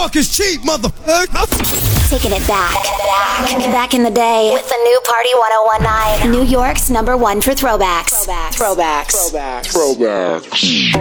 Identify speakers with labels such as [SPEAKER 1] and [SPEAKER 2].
[SPEAKER 1] Talk is cheap, motherfucker.
[SPEAKER 2] Taking it back. Back in the day with the new Party 1019. New York's #1 for throwbacks. Throwbacks.